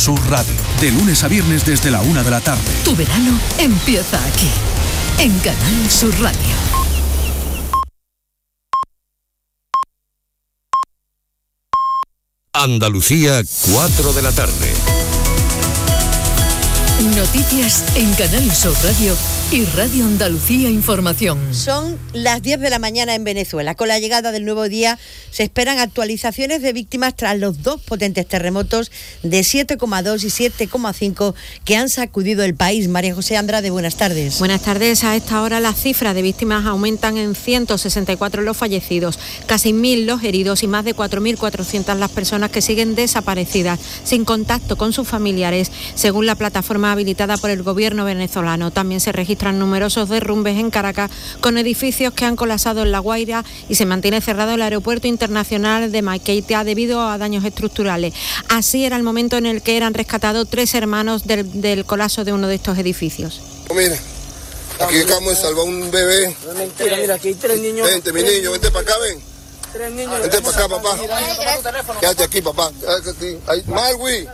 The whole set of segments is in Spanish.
Sur Radio. De lunes a viernes desde la 1 de la tarde. Tu verano empieza aquí, en Canal Sur Radio. Andalucía, 4 de la tarde. Noticias en Canal Sur Radio y Radio Andalucía Información. Son las 10 de la mañana en Venezuela. Con la llegada del nuevo día se esperan actualizaciones de víctimas tras los dos potentes terremotos de 7,2 y 7,5 que han sacudido el país. María José Andrade, buenas tardes. Buenas tardes. A esta hora las cifras de víctimas aumentan en 164 los fallecidos, casi 1.000 los heridos y más de 4.400 las personas que siguen desaparecidas, sin contacto con sus familiares, según la plataforma habilitada por el gobierno venezolano. También se registran numerosos derrumbes en Caracas, con edificios que han colapsado en La Guaira, y se mantiene cerrado el aeropuerto internacional de Maiquetía debido a daños estructurales. Así era el momento en el que eran rescatados 3 hermanos del colapso de uno de estos edificios. Mira, aquí acabamos de salvar un bebé. Mentira, mira, aquí hay 3 niños. Vente, mi niño, vente para acá, ven. 3 niños. Vente para acá, papá. Quédate aquí, papá. Quédate aquí. Marwi,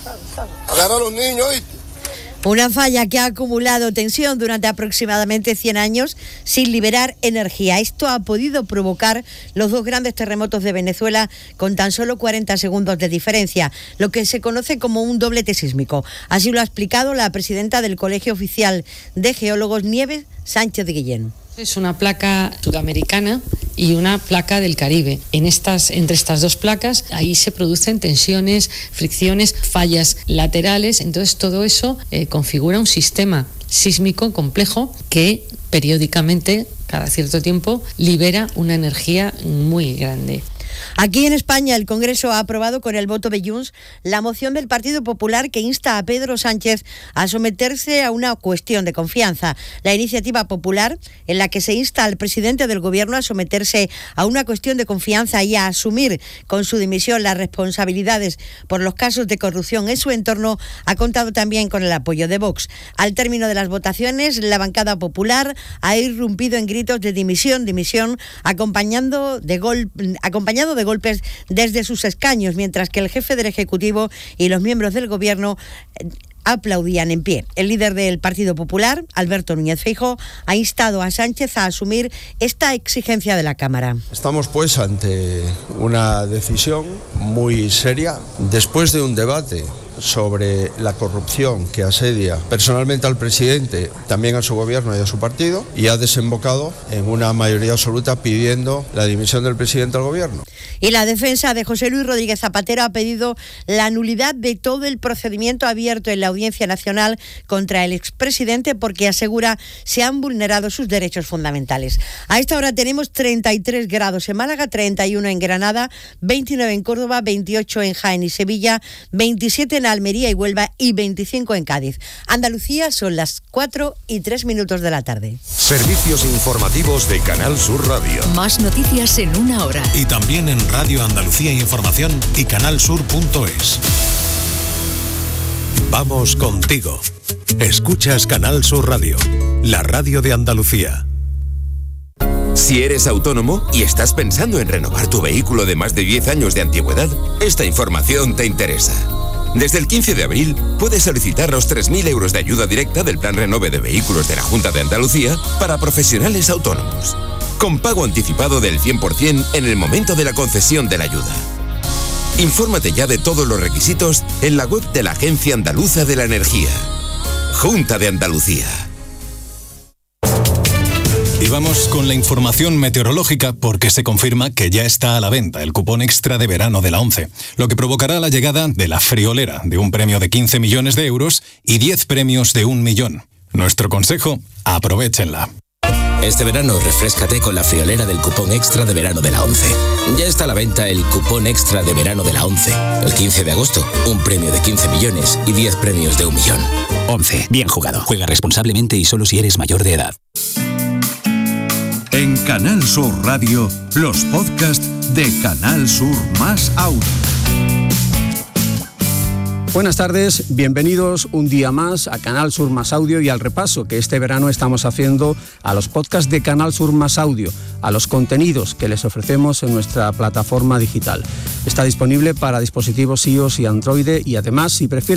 agarra a los niños, ¿oíste? Una falla que ha acumulado tensión durante aproximadamente 100 años sin liberar energía. Esto ha podido provocar los dos grandes terremotos de Venezuela con tan solo 40 segundos de diferencia, lo que se conoce como un doblete sísmico. Así lo ha explicado la presidenta del Colegio Oficial de Geólogos, Nieves Sánchez de Guillén. Es una placa sudamericana y una placa del Caribe. Entre estas dos placas, ahí se producen tensiones, fricciones, fallas laterales. Entonces todo eso configura un sistema sísmico complejo que periódicamente, cada cierto tiempo, libera una energía muy grande. Aquí en España, el Congreso ha aprobado con el voto de Junts la moción del Partido Popular que insta a Pedro Sánchez a someterse a una cuestión de confianza. La iniciativa popular, en la que se insta al presidente del Gobierno a someterse a una cuestión de confianza y a asumir con su dimisión las responsabilidades por los casos de corrupción en su entorno, ha contado también con el apoyo de Vox. Al término de las votaciones, la bancada popular ha irrumpido en gritos de dimisión, acompañado de golpes desde sus escaños, mientras que el jefe del Ejecutivo y los miembros del Gobierno aplaudían en pie. El líder del Partido Popular, Alberto Núñez Feijóo, ha instado a Sánchez a asumir esta exigencia de la Cámara. Estamos pues ante una decisión muy seria después de un debate sobre la corrupción que asedia personalmente al presidente, también a su gobierno y a su partido, y ha desembocado en una mayoría absoluta pidiendo la dimisión del presidente del gobierno. Y la defensa de José Luis Rodríguez Zapatero ha pedido la nulidad de todo el procedimiento abierto en la Audiencia Nacional contra el expresidente porque, asegura, se han vulnerado sus derechos fundamentales. A esta hora tenemos 33 grados en Málaga, 31 en Granada, 29 en Córdoba, 28 en Jaén y Sevilla, 27 en Almería y Huelva y 25 en Cádiz. Andalucía, son las 4:03 de la tarde. Servicios informativos de Canal Sur Radio. Más noticias en una hora. Y también en Radio Andalucía Información y canalsur.es. Vamos contigo. Escuchas Canal Sur Radio, la radio de Andalucía. Si eres autónomo y estás pensando en renovar tu vehículo de más de 10 años de antigüedad, esta información te interesa. Desde el 15 de abril puedes solicitar los 3.000 euros de ayuda directa del Plan Renove de Vehículos de la Junta de Andalucía para profesionales autónomos, con pago anticipado del 100% en el momento de la concesión de la ayuda. Infórmate ya de todos los requisitos en la web de la Agencia Andaluza de la Energía. Junta de Andalucía. Y vamos con la información meteorológica porque se confirma que ya está a la venta el cupón extra de verano de la ONCE, lo que provocará la llegada de la friolera de un premio de 15 millones de euros y 10 premios de 1 millón. Nuestro consejo, aprovéchenla. Este verano refréscate con la friolera del cupón extra de verano de la ONCE. Ya está a la venta el cupón extra de verano de la ONCE. El 15 de agosto, un premio de 15 millones y 10 premios de 1 millón. ONCE, bien jugado. Juega responsablemente y solo si eres mayor de edad. En Canal Sur Radio, los podcasts de Canal Sur más Audio. Buenas tardes, bienvenidos un día más a Canal Sur Más Audio y al repaso que este verano estamos haciendo a los podcasts de Canal Sur Más Audio, a los contenidos que les ofrecemos en nuestra plataforma digital. Está disponible para dispositivos iOS y Android y además, si prefieren